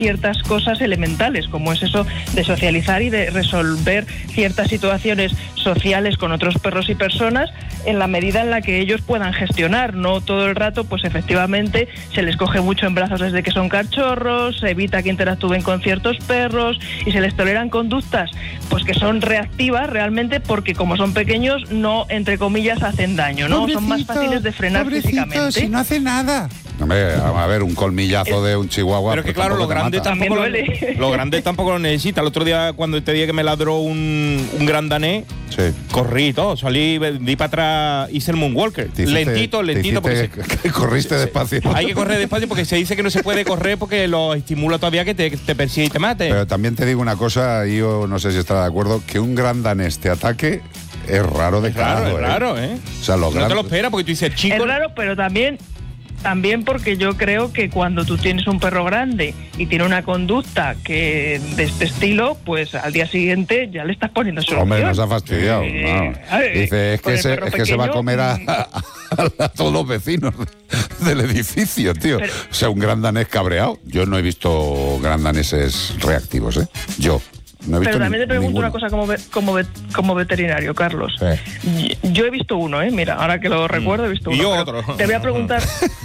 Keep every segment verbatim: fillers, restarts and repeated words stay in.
ciertas cosas elementales, como es eso de socializar y de resolver ciertas situaciones sociales con otros perros y personas en la medida en la que ellos puedan gestionar, no todo el rato, pues efectivamente se les coge mucho en brazos desde que son cachorros, se evita que interactúen con ciertos perros y se les toleran conductas pues que son reactivas realmente porque como son pequeños no, entre comillas, hacen daño, ¿no? Pobrecito, son más fáciles de frenar físicamente. Si no hace nada. Hombre, a ver, un colmillazo de un chihuahua. Pero que claro, lo grande, tampoco lo, lo grande tampoco lo necesita. El otro día, cuando te dije que me ladró un, un gran danés, sí. corrí y todo, salí, di para atrás, hice el moonwalker. Hiciste, lentito, lentito. Porque se, corriste se, despacio. Hay que correr despacio porque se dice que no se puede correr porque lo estimula todavía que te, te persigue y te mate. Pero también te digo una cosa, yo no sé si estará de acuerdo, que un gran danés te ataque es raro de es raro, carajo, es raro, ¿eh? O sea, lo no gran... te lo esperas porque tú dices, chico... Es raro, pero también... También porque yo creo que cuando tú tienes un perro grande y tiene una conducta que de este estilo, pues al día siguiente ya le estás poniendo solución. Hombre, nos ha fastidiado. Eh, no. Dice, es que, se, es pequeño, que se va a comer a, a, a, a todos los vecinos del edificio, tío. Pero, o sea, un gran danés cabreado. Yo no he visto gran daneses reactivos, ¿eh? Yo. No Pero también te pregunto ninguno. una cosa como, ve, como, ve, como veterinario, Carlos. Sí. Yo he visto uno, ¿eh? Mira, ahora que lo recuerdo, he visto y uno. Y yo otro. Te voy a preguntar...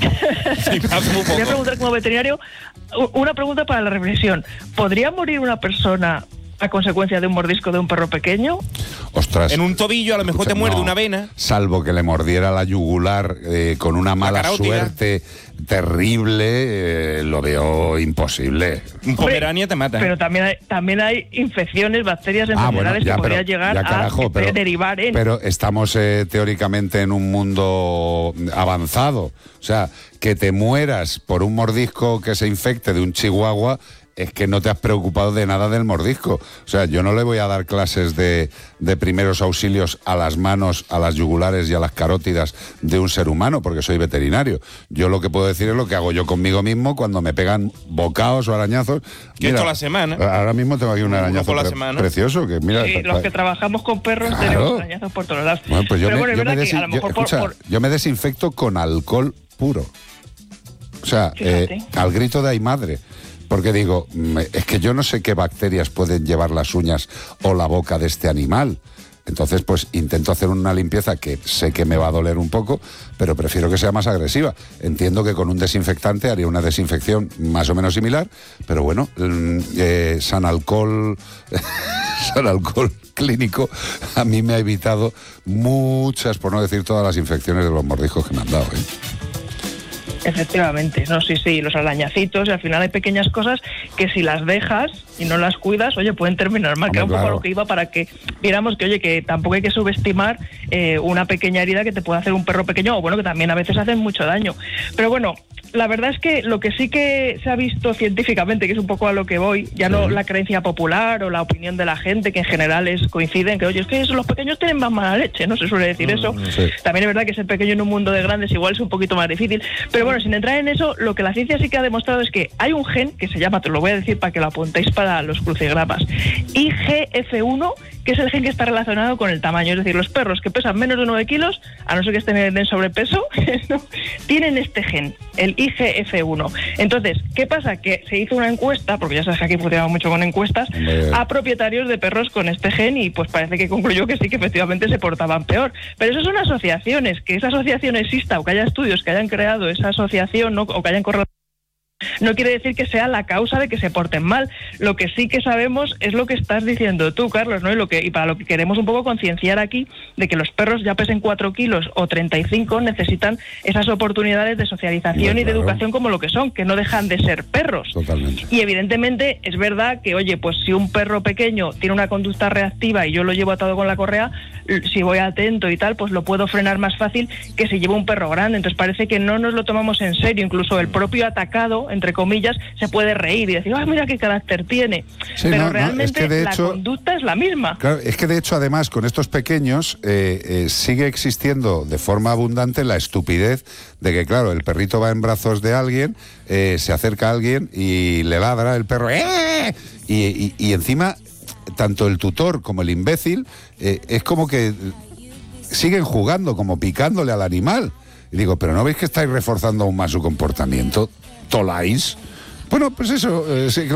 sí, te voy a preguntar como veterinario una pregunta para la reflexión. ¿Podría morir una persona a consecuencia de un mordisco de un perro pequeño? Ostras. En un tobillo a lo mejor te muerde no, una vena. Salvo que le mordiera la yugular eh, con una mala suerte terrible, eh, lo veo imposible. Un pomerania te mata. Pero también hay, también hay infecciones, bacterias, enfermedades ah, bueno, ya, que podría llegar ya, carajo, a pero, derivar en... Pero estamos eh, teóricamente en un mundo avanzado. O sea, que te mueras por un mordisco que se infecte de un chihuahua... es que no te has preocupado de nada del mordisco. O sea, yo no le voy a dar clases de, de primeros auxilios a las manos, a las yugulares y a las carótidas de un ser humano, porque soy veterinario. Yo lo que puedo decir es lo que hago yo conmigo mismo cuando me pegan bocaos o arañazos. Yo toda la semana. Ahora mismo tengo aquí un arañazo pre precioso. Que, mira, sí, los que trabajamos con perros claro. tenemos arañazos por todos lados. Bueno, pues yo, Pero me, bueno, yo, me, desin yo, escucha, por, por... yo me desinfecto con alcohol puro. O sea, eh, al grito de ay madre. Porque digo, es que yo no sé qué bacterias pueden llevar las uñas o la boca de este animal. Entonces, pues intento hacer una limpieza que sé que me va a doler un poco, pero prefiero que sea más agresiva. Entiendo que con un desinfectante haría una desinfección más o menos similar, pero bueno, eh, San Alcohol, San Alcohol clínico a mí me ha evitado muchas, por no decir todas las infecciones de los mordiscos que me han dado, ¿eh? Efectivamente, no, sí, sí, los arañacitos, y al final hay pequeñas cosas que si las dejas y no las cuidas, oye, pueden terminar mal, que era un poco claro. a lo que iba para que viéramos que, oye, que tampoco hay que subestimar eh, una pequeña herida que te puede hacer un perro pequeño, o bueno, que también a veces hacen mucho daño. Pero bueno, la verdad es que lo que sí que se ha visto científicamente, que es un poco a lo que voy, ya sí. no la creencia popular o la opinión de la gente, que en general es coinciden, que oye, es que los pequeños tienen más mala leche, no se suele decir mm, eso. Sí. También es verdad que ser pequeño en un mundo de grandes igual es un poquito más difícil, pero bueno, sin entrar en eso, lo que la ciencia sí que ha demostrado es que hay un gen que se llama, te lo voy a decir para que lo apuntéis para los crucigramas, I G F uno, que es el gen que está relacionado con el tamaño, es decir, los perros que pesan menos de nueve kilos, a no ser que estén en sobrepeso, ¿no? tienen este gen, el I G F uno. Entonces, ¿qué pasa? Que se hizo una encuesta, porque ya sabes que aquí funcionamos mucho con encuestas, Hombre. a propietarios de perros con este gen y pues parece que concluyó que sí, que efectivamente se portaban peor. Pero eso son asociaciones, que esa asociación exista o que haya estudios que hayan creado esa asociación, ¿no? o que hayan correlacionado, no quiere decir que sea la causa de que se porten mal. Lo que sí que sabemos es lo que estás diciendo tú, Carlos, ¿no? Y, lo que, y para lo que queremos un poco concienciar aquí, de que los perros ya pesen cuatro kilos o treinta y cinco, necesitan esas oportunidades de socialización Muy y de claro. educación como lo que son, que no dejan de ser perros. Totalmente. Y evidentemente es verdad que, oye, pues si un perro pequeño tiene una conducta reactiva y yo lo llevo atado con la correa, si voy atento y tal, pues lo puedo frenar más fácil que si llevo un perro grande. Entonces parece que no nos lo tomamos en serio. Incluso el propio atacado, entre comillas, se puede reír y decir, ah, mira qué carácter tiene. Sí, pero no, realmente no, es que de la hecho, conducta es la misma. Claro, es que de hecho, además, con estos pequeños eh, eh, sigue existiendo de forma abundante la estupidez de que, claro, el perrito va en brazos de alguien, eh, se acerca a alguien y le ladra el perro, ¡eh! y, y, y encima, tanto el tutor como el imbécil, eh, es como que siguen jugando, como picándole al animal. Y digo, pero ¿no veis que estáis reforzando aún más su comportamiento? Toláis. Bueno, pues eso, eh, sí,